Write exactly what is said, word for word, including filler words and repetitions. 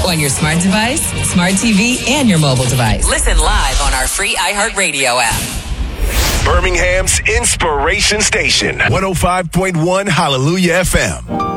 on your smart device, smart T V, and your mobile device. Listen live on our free iHeartRadio app. Birmingham's Inspiration Station, one oh five point one Hallelujah F M.